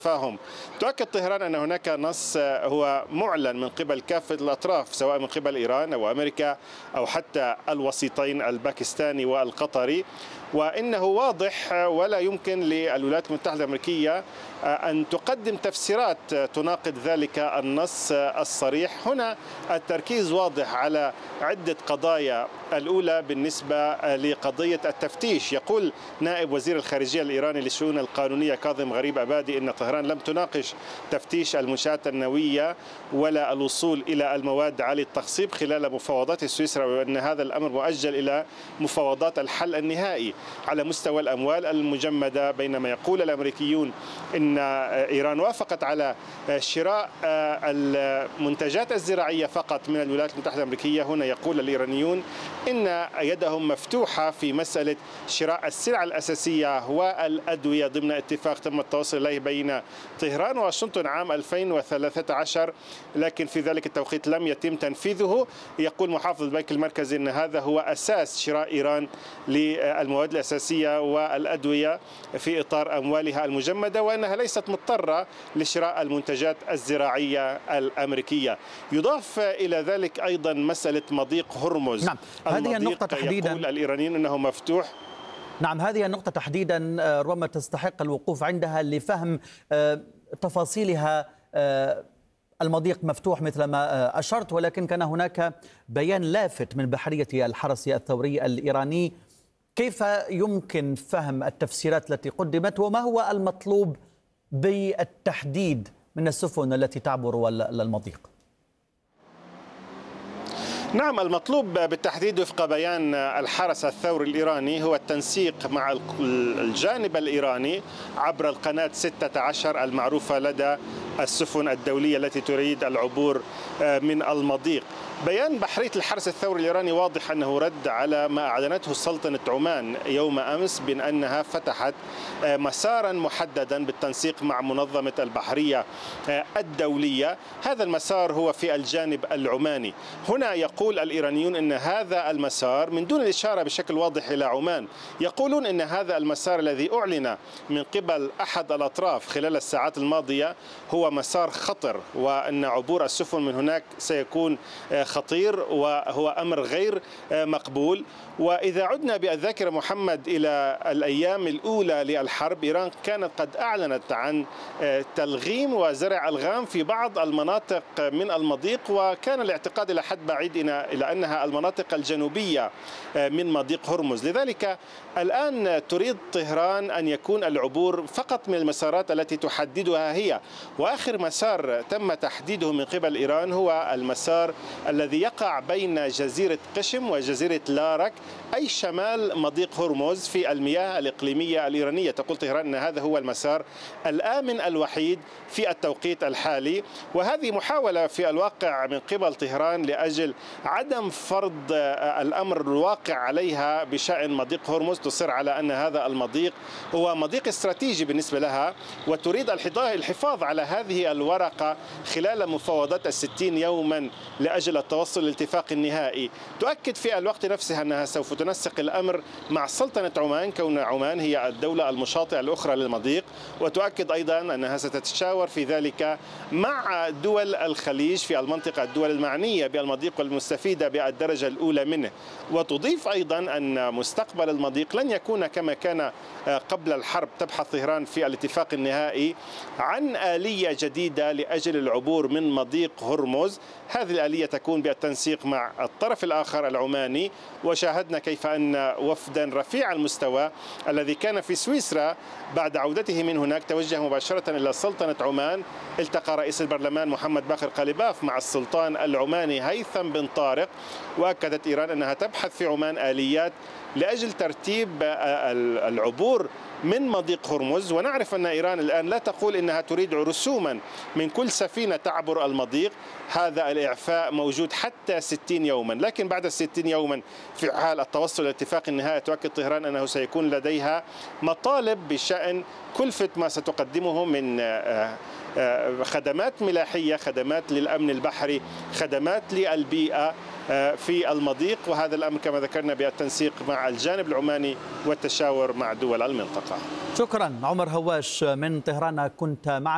تفاهم. تؤكد طهران أن هناك نص هو معلن من قبل كافة الأطراف، سواء من قبل إيران أو أمريكا أو حتى الوسيطين الباكستاني والقطري، وإنه واضح ولا يمكن للولايات المتحدة الأمريكية أن تقدم تفسيرات تناقض ذلك النص الصريح. هنا التركيز واضح على عدة قضايا. الأولى بالنسبة لقضية التفتيش. يقول نائب وزير الخارجية الإيراني للشؤون القانونية كاظم غريب أبادي أن طهران لم تناقش تفتيش المنشآت النووية ولا الوصول إلى المواد عالية التخصيب خلال مفاوضات سويسرا، وأن هذا الأمر مؤجل إلى مفاوضات الحل النهائي على مستوى الأموال المجمدة. بينما يقول الأمريكيون إن إيران وافقت على شراء المنتجات الزراعية فقط من الولايات المتحدة الأمريكية، هنا يقول الإيرانيون إن يدهم مفتوحة في مسألة شراء السلع الأساسية والأدوية ضمن اتفاق تم التوصل إليه بين طهران وواشنطن عام 2013، لكن في ذلك التوقيت لم يتم تنفيذه. يقول محافظ البنك المركزي أن هذا هو أساس شراء إيران للمواد الأساسية والأدوية في إطار أموالها المجمدة، وأنها ليست مضطرة لشراء المنتجات الزراعية الأمريكية. يضاف إلى ذلك أيضا مسألة مضيق هرمز. نعم، هذه النقطة تحديدا يقول الإيرانيين أنه مفتوح. نعم، هذه النقطة تحديدا ربما تستحق الوقوف عندها لفهم تفاصيلها. المضيق مفتوح مثل ما أشرت، ولكن كان هناك بيان لافت من بحرية الحرس الثوري الإيراني. كيف يمكن فهم التفسيرات التي قدمت، وما هو المطلوب بالتحديد من السفن التي تعبر المضيق؟ نعم، المطلوب بالتحديد وفق بيان الحرس الثوري الإيراني هو التنسيق مع الجانب الإيراني عبر القناة 16 المعروفة لدى السفن الدولية التي تريد العبور من المضيق. بيان بحرية الحرس الثوري الإيراني واضح أنه رد على ما أعلنته سلطنة عمان يوم أمس بأن أنها فتحت مسارا محددا بالتنسيق مع منظمة البحرية الدولية. هذا المسار هو في الجانب العماني. هنا يقول الإيرانيون أن هذا المسار من دون الإشارة بشكل واضح إلى عمان، يقولون أن هذا المسار الذي أعلن من قبل أحد الأطراف خلال الساعات الماضية هو مسار خطر، وأن عبور السفن من هناك سيكون خطير وهو أمر غير مقبول. وإذا عدنا بالذاكرة محمد إلى الأيام الأولى للحرب، إيران كانت قد أعلنت عن تلغيم وزرع ألغام في بعض المناطق من المضيق، وكان الاعتقاد إلى حد بعيد إلى أنها المناطق الجنوبية من مضيق هرمز. لذلك الآن تريد طهران أن يكون العبور فقط من المسارات التي تحددها هي، وآخر مسار تم تحديده من قبل إيران هو المسار الذي يقع بين جزيرة قشم وجزيرة لارك، أي شمال مضيق هرمز في المياه الإقليمية الإيرانية. تقول طهران أن هذا هو المسار الآمن الوحيد في التوقيت الحالي، وهذه محاولة في الواقع من قبل طهران لأجل عدم فرض الأمر الواقع عليها بشأن مضيق هرمز. تصر على أن هذا المضيق هو مضيق استراتيجي بالنسبة لها، وتريد الحفاظ على هذه الورقة خلال مفاوضات 60 يوما لأجل التوصل للاتفاق النهائي. تؤكد في الوقت نفسه أنها سوف تنسق الأمر مع سلطنة عمان، كون عمان هي الدولة المشاطئة الأخرى للمضيق، وتؤكد أيضا أنها ستتشاور في ذلك مع دول الخليج في المنطقة، الدول المعنية بالمضيق والمستفيدة بالدرجة الأولى منه. وتضيف أيضا أن مستقبل المضيق لن يكون كما كان قبل الحرب. تبحث طهران في الاتفاق النهائي عن آلية جديدة لأجل العبور من مضيق هرمز. هذه الآلية تكون بالتنسيق مع الطرف الآخر العماني، وشاهدنا كيف أن وفدا رفيع المستوى الذي كان في سويسرا بعد عودته من هناك توجه مباشرة إلى سلطنة عمان. التقى رئيس البرلمان محمد باقر قليباف مع السلطان العماني هيثم بن طارق، وأكدت إيران أنها تبحث في عمان آليات لأجل ترتيب العبور من مضيق هرمز. ونعرف أن إيران الآن لا تقول إنها تريد رسوما من كل سفينة تعبر المضيق، هذا الإعفاء موجود حتى 60 يوما، لكن بعد 60 يوما في حال التوصل لاتفاق النهائي تؤكد طهران أنه سيكون لديها مطالب بشأن كلفة ما ستقدمه من خدمات ملاحية، خدمات للأمن البحري، خدمات للبيئة في المضيق. وهذا الأمر كما ذكرنا بالتنسيق مع الجانب العماني والتشاور مع دول المنطقة. شكرا عمر هواش من طهران، كنت معنا.